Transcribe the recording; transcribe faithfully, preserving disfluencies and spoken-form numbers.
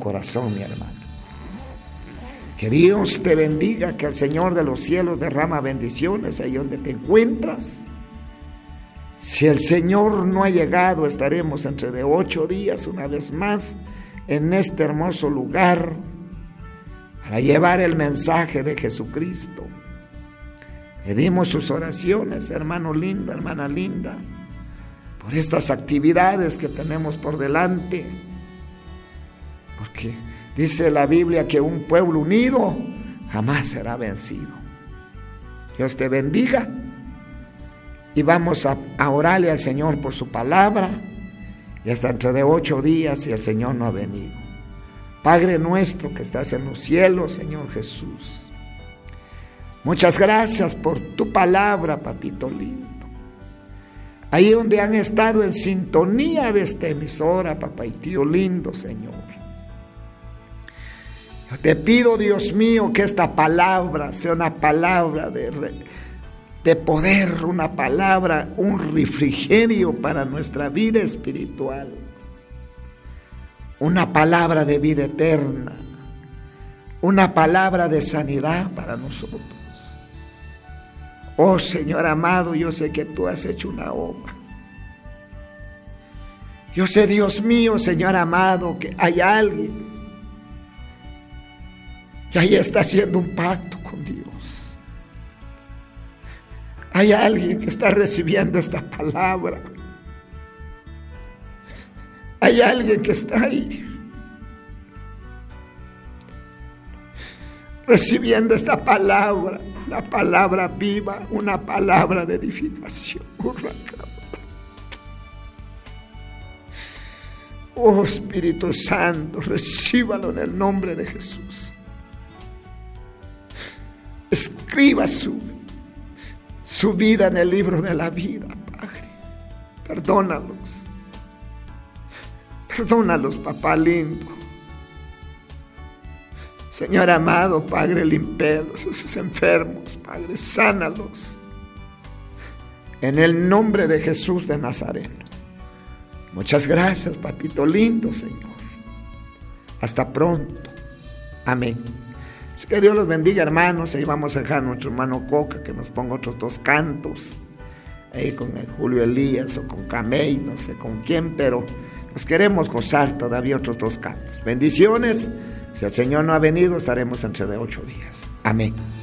corazón, mi hermano. Que Dios te bendiga, que el Señor de los cielos derrama bendiciones ahí donde te encuentras. Si el Señor no ha llegado, estaremos entre de ocho días una vez más en este hermoso lugar para llevar el mensaje de Jesucristo. Pedimos sus oraciones, hermano lindo, hermana linda, por estas actividades que tenemos por delante, porque dice la Biblia que un pueblo unido jamás será vencido. Dios te bendiga y vamos a, a orarle al Señor por su palabra, y hasta dentro de ocho días si el Señor no ha venido. Padre nuestro que estás en los cielos, Señor Jesús, muchas gracias por tu palabra, papito lindo. Ahí donde han estado en sintonía de esta emisora, papá y tío lindo, Señor. Yo te pido, Dios mío, que esta palabra sea una palabra de, de poder, una palabra, un refrigerio para nuestra vida espiritual. Una palabra de vida eterna. Una palabra de sanidad para nosotros. Oh Señor amado, yo sé que tú has hecho una obra. Yo sé, Dios mío, Señor amado, que hay alguien que ahí está haciendo un pacto con Dios. Hay alguien que está recibiendo esta palabra. Hay alguien que está ahí recibiendo esta palabra, una palabra viva, una palabra de edificación. Oh Espíritu Santo, recíbalo en el nombre de Jesús. Escriba su, su vida en el libro de la vida, Padre. Perdónalos. Perdónalos, papá lindo. Señor amado, Padre, limpialos, esos enfermos, Padre, sánalos. En el nombre de Jesús de Nazareno. Muchas gracias, papito lindo, Señor. Hasta pronto. Amén. Así que Dios los bendiga, hermanos. Ahí vamos a dejar a nuestro hermano Coca que nos ponga otros dos cantos. Ahí con el Julio Elías o con Camey, no sé con quién, pero nos queremos gozar todavía otros dos cantos. Bendiciones. Si el Señor no ha venido, estaremos entre de ocho días. Amén.